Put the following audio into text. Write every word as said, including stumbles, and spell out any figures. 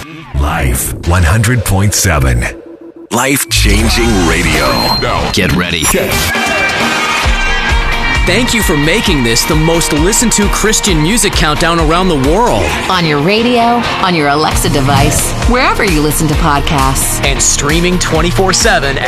Life one hundred point seven. Life-changing radio. Get ready. Thank you for making this the most listened to Christian music countdown around the world. On your radio, on your Alexa device, wherever you listen to podcasts. And streaming twenty-four seven